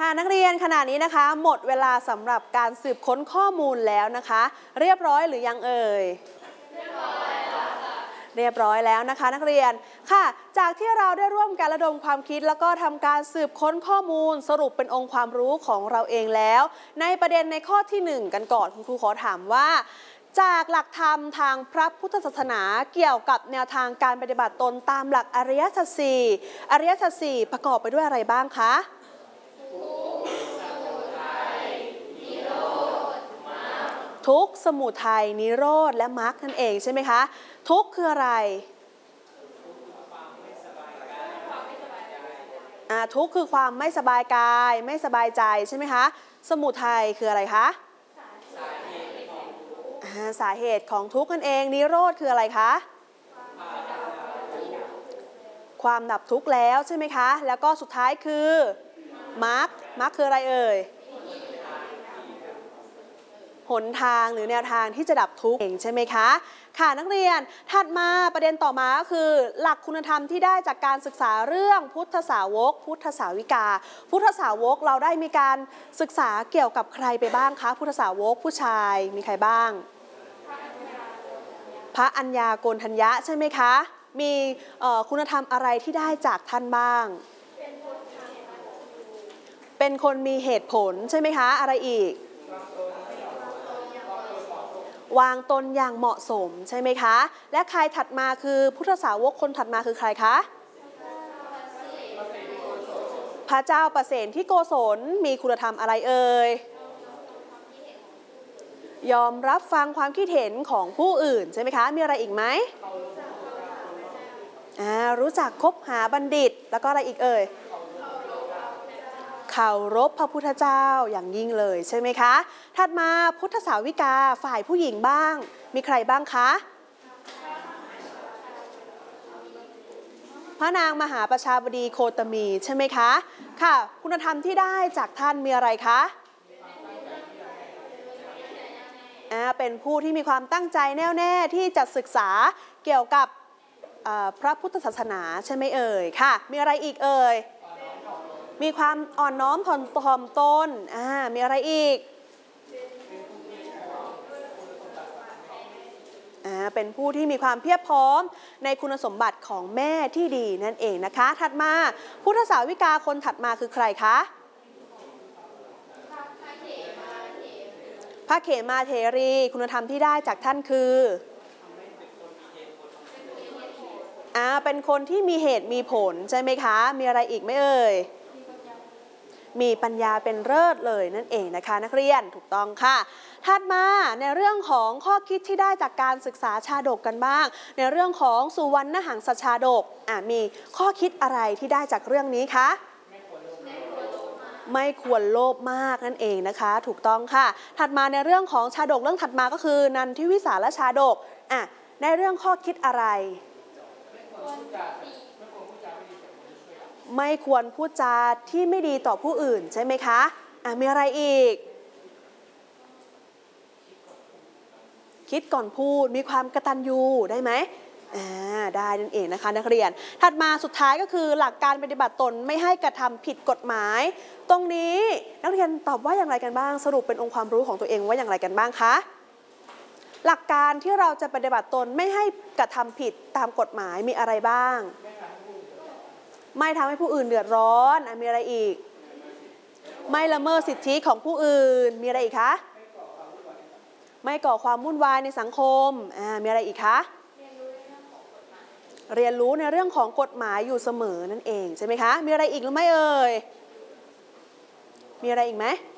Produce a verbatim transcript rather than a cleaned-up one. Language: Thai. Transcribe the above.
ค่ะนักเรียนขณะนี้นะคะหมดเวลาสำหรับการสืบค้นข้อมูลแล้วนะคะเรียบร้อยหรือยังเอ่ยเรียบร้อยแล้วค่ะเรียบร้อยแล้วนะคะนักเรียนค่ะจากที่เราได้ร่วมกันระดมความคิดแล้วก็ทำการสืบค้นข้อมูลสรุปเป็นองค์ความรู้ของเราเองแล้วในประเด็นในข้อที่หนึ่งกันก่อนคุณครูขอถามว่าจากหลักธรรมทางพระพุทธศาสนาเกี่ยวกับแนวทางการปฏิบัติตนตามหลักอริยสัจสี่อริยสัจสี่ประกอบไปด้วยอะไรบ้างคะทุกข์สมุทัยนิโรธและมรรคนั่นเองใช่ไหมคะทุกข์คืออะไรอ่าทุกข์คือความไม่สบายกายไม่สบายใจใช่ไหมคะสมุทัยคืออะไรคะสาเหตุของทุกข์นั่นเองนิโรธคืออะไรคะความดับทุกข์แล้วใช่ไหมคะแล้วก็สุดท้ายคือมรรคมรรคคืออะไรเอ่ยหนทางหรือแนวทางที่จะดับทุกข์เองใช่ไหมคะค่ะนักเรียนถัดมาประเด็นต่อมาก็คือหลักคุณธรรมที่ได้จากการศึกษาเรื่องพุทธสาวกพุทธสาวิกาพุทธสาวกเราได้มีการศึกษาเกี่ยวกับใครไปบ้างคะพุทธสาวกผู้ชายมีใครบ้างพระอัญญาโกณฑัญญะใช่ไหมคะมีคุณธรรมอะไรที่ได้จากท่านบ้างเป็นคนมีเหตุผลใช่ไหมคะอะไรอีกวางตนอย่างเหมาะสมใช่ไหมคะและใครถัดมาคือพุทธสาวกคนถัดมาคือใครคะพระเจ้าประเสนที่โกศลมีคุณธรรมอะไรเอ่ยยอมรับฟังความคิดเห็นของผู้อื่นใช่ไหมคะมีอะไรอีกไหมอ่ารู้จักคบหาบัณฑิตแล้วก็อะไรอีกเอ่ยเคารพพระพุทธเจ้าอย่างยิ่งเลยใช่ไหมคะถัดมาพุทธสาวิกาฝ่ายผู้หญิงบ้างมีใครบ้างคะพระนางมหาประชาบดีโคตมีใช่ไหมคะค่ะคุณธรรมที่ได้จากท่านมีอะไรคะอ่าเป็นผู้ที่มีความตั้งใจแน่วแน่ที่จะศึกษาเกี่ยวกับพระพุทธศาสนาใช่ไหมเอ่ยค่ะมีอะไรอีกเอ่ยมีความอ่อนน้อมถ่อมตนอ่ามีอะไรอีกอ่าเป็นผู้ที่มีความเพียบพร้อมในคุณสมบัติของแม่ที่ดีนั่นเองนะคะถัดมาพุทธสาวิกาคนถัดมาคือใครคะพระเขมาเถรีคุณธรรมที่ได้จากท่านคืออ่าเป็นคนที่มีเหตุมีผลใช่ไหมคะมีอะไรอีกไหมเอ่ยมีปัญญาเป็นเลิศเลยนั่นเองนะคะนักเรียนถูกต้องค่ะถัดมาในเรื่องของข้อคิดที่ได้จากการศึกษาชาดกกันบ้างในเรื่องของสุวรรณหังสชาดกอ่ะมีข้อคิดอะไรที่ได้จากเรื่องนี้คะไม่ควรโลภมากนั่นเองนะคะถูกต้องค่ะถัดมาในเรื่องของชาดกเรื่องถัดมาก็คือนันทิวิสาลชาดกอ่ะในเรื่องข้อคิดอะไรไม่ควรพูดจาที่ไม่ดีต่อผู้อื่นใช่ไหมคะอ่ะมีอะไรอีกคิดก่อนพูดมีความกตัญญูได้ไหมอ่าได้นั่นเองนะคะนักเรียนถัดมาสุดท้ายก็คือหลักการปฏิบัติตนไม่ให้กระทำผิดกฎหมายตรงนี้นักเรียนตอบว่าอย่างไรกันบ้างสรุปเป็นองค์ความรู้ของตัวเองว่าอย่างไรกันบ้างคะหลักการที่เราจะปฏิบัติตนไม่ให้กระทำผิดตามกฎหมายมีอะไรบ้างไม่ทำให้ผู้อื่นเดือดร้อนอ่ะมีอะไรอีกไม่ละเมิดสิทธิของผู้อื่นมีอะไรอีกคะไม่ก่อความวุ่นวายในสังคมอ่ามีอะไรอีกคะเรียนรู้ในเรื่องของกฎหมายอยู่เสมอนั่นเองใช่ไหมคะมีอะไรอีกหรือไม่เอ่ยมีอะไรอีกไหม